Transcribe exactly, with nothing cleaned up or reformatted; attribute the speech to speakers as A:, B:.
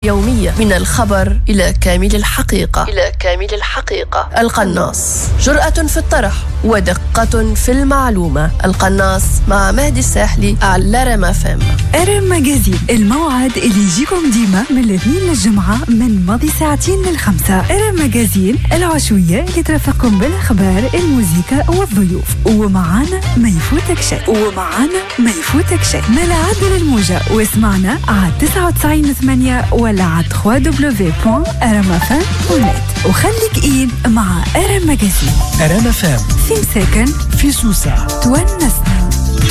A: يومية من الخبر إلى كامل الحقيقة إلى كامل الحقيقة. القناص، جرأة في الطرح ودقة في المعلومة. القناص مع مهدي الساحلي على رما فم.
B: رم ماجازين، الموعد اللي يجيكم ديما من الاثنين للجمعة من ماضي ساعتين للخمسة. رم ماجازين، العشوية اللي ترافقكم بالأخبار، الموسيقى والضيوف، ومعانا ما يفوتك شيء ومعانا ما يفوتك شيء. نلعب للموجة واسمعنا على تسعة وتسعين وثمانية ولا على دبليو دبليو دبليو دوت رم اف ام دوت نت. وخليك إين مع رم ماجازين.
C: رم اف ام
B: في مساكن
C: في سوسة
B: تونسنا.